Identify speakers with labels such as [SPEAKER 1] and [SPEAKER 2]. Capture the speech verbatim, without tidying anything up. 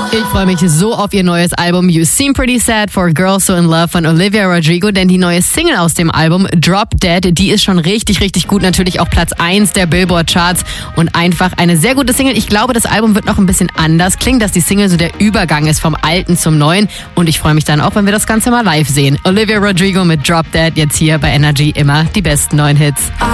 [SPEAKER 1] Ich freue mich so auf ihr neues Album You Seem Pretty Sad for a Girl So in Love von Olivia Rodrigo, denn die neue Single aus dem Album Drop Dead, die ist schon richtig, richtig gut. Natürlich auch Platz eins der Billboard-Charts und einfach eine sehr gute Single. Ich glaube, das Album wird noch ein bisschen anders klingen, dass die Single so der Übergang ist vom Alten zum Neuen und ich freue mich dann auch, wenn wir das Ganze mal live sehen. Olivia Rodrigo mit Drop Dead, jetzt hier bei Energy immer die besten neuen Hits.